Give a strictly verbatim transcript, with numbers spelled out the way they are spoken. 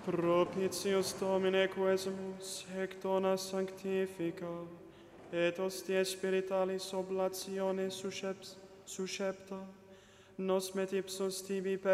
Propitius Domine quesumus, hec dona sanctifica, et hostie spiritualis oblationis suscept, suscepta, nos met ipsos tibi per